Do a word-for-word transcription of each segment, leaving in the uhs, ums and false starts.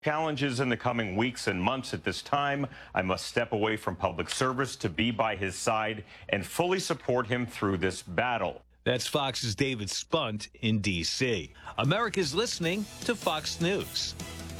Challenges in the coming weeks and months. At this time, I must step away from public service to be by his side and fully support him through this battle. That's Fox's David Spunt in D C America's listening to Fox News.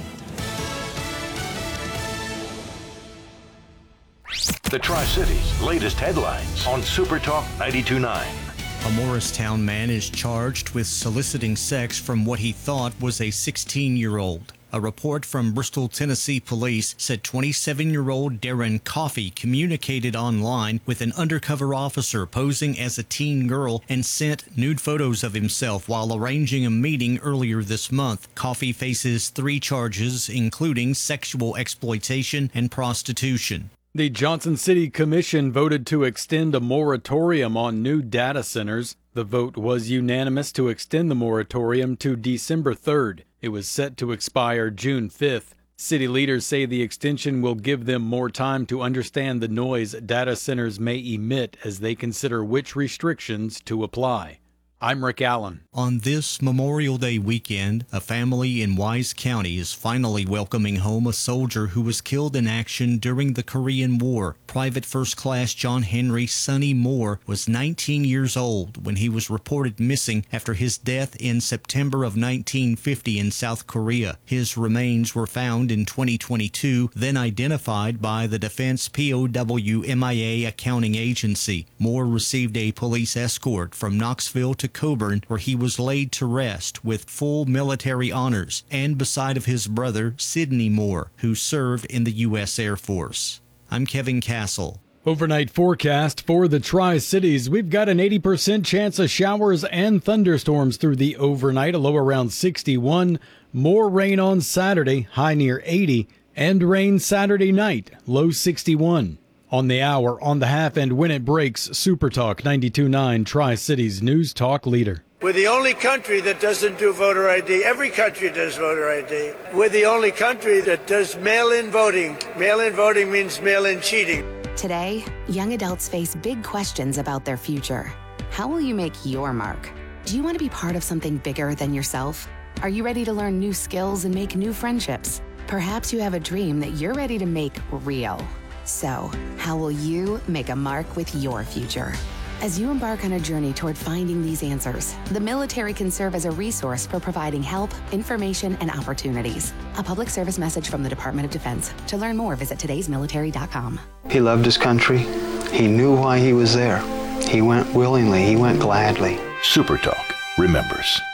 The Tri-Cities' latest headlines on Super Talk ninety-two point nine. A Morristown man is charged with soliciting sex from what he thought was a sixteen-year-old. A report from Bristol, Tennessee police said twenty-seven-year-old Darren Coffey communicated online with an undercover officer posing as a teen girl and sent nude photos of himself while arranging a meeting earlier this month. Coffey faces three charges, including sexual exploitation and prostitution. The Johnson City Commission voted to extend a moratorium on new data centers. The vote was unanimous to extend the moratorium to December third. It was set to expire June fifth. City leaders say the extension will give them more time to understand the noise data centers may emit as they consider which restrictions to apply. I'm Rick Allen. On this Memorial Day weekend, a family in Wise County is finally welcoming home a soldier who was killed in action during the Korean War. Private First Class John Henry Sonny Moore was nineteen years old when he was reported missing after his death in September of nineteen fifty in South Korea. His remains were found in twenty twenty-two, then identified by the Defense P O W M I A Accounting Agency. Moore received a police escort from Knoxville to Coburn, where he was laid to rest with full military honors, and beside of his brother, Sidney Moore, who served in the U S Air Force. I'm Kevin Castle. Overnight forecast for the Tri-Cities. We've got an eighty percent chance of showers and thunderstorms through the overnight, a low around sixty-one. More rain on Saturday, high near eighty, and rain Saturday night, low sixty-one. On the hour, on the half, and when it breaks, Super Talk ninety-two point nine, Tri-Cities News Talk leader. We're the only country that doesn't do voter I D. Every country does voter I D. We're the only country that does mail-in voting. Mail-in voting means mail-in cheating. Today, young adults face big questions about their future. How will you make your mark? Do you want to be part of something bigger than yourself? Are you ready to learn new skills and make new friendships? Perhaps you have a dream that you're ready to make real. So, how will you make a mark with your future? As you embark on a journey toward finding these answers, the military can serve as a resource for providing help, information, and opportunities. A public service message from the Department of Defense. To learn more, visit todays military dot com. He loved his country. He knew why he was there. He went willingly. He went gladly. Super Talk remembers.